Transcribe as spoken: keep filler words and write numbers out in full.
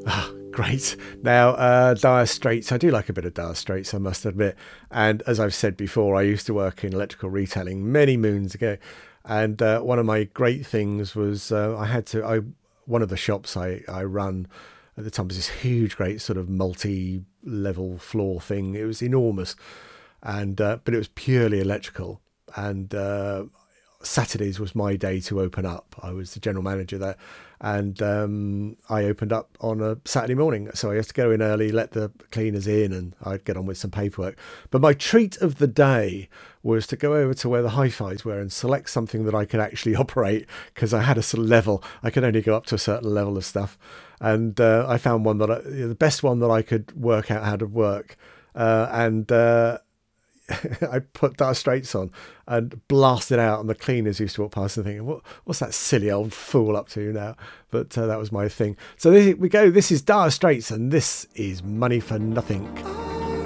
Ah, great. Now, uh, Dire Straits. I do like a bit of Dire Straits, I must admit. And as I've said before, I used to work in electrical retailing many moons ago. And uh, one of my great things was uh, I had to, I one of the shops I, I run at the time was this huge, great sort of multi-level floor thing. It was enormous. And uh, but it was purely electrical. And uh, Saturdays was my day to open up. I was the general manager there, and um, I opened up on a Saturday morning. So I had to go in early, let the cleaners in, and I'd get on with some paperwork. But my treat of the day was to go over to where the hi-fis were and select something that I could actually operate, because I had a sort of level. I could only go up to a certain level of stuff. And uh, I found one that I, the best one that I could work out how to work. Uh, and uh, I put Dire Straits on and blasted out, and the cleaners used to walk past and thinking, what, what's that silly old fool up to now? But uh, that was my thing. So there we go. This is Dire Straits, and this is Money for Nothing.